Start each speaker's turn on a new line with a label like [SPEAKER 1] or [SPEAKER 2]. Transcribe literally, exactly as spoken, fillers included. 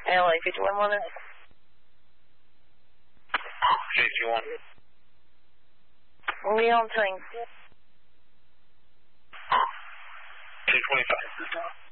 [SPEAKER 1] L A fifty-one one.
[SPEAKER 2] fifty-one.
[SPEAKER 1] Leon Tank.
[SPEAKER 2] two twenty-five.